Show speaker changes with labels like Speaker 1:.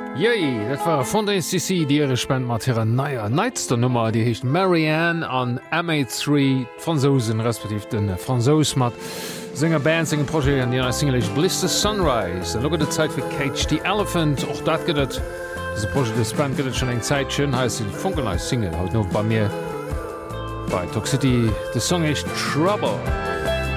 Speaker 1: Jei, dat war von der NCC die ihre Spend mat ihrer naier neitster Nummer, die hecht Marianne an MA3 Franzosen respektiv den Franzos mat Sänger Band singen Projekt an ihrer Single Blister Sunrise. Lo de Zeit für Cage the Elephant och dat gedet Projekt des Band gedet schon eng Zeitchen he Funkel als Single haut noch bei mir bei Toxicity. The Song ist Trouble.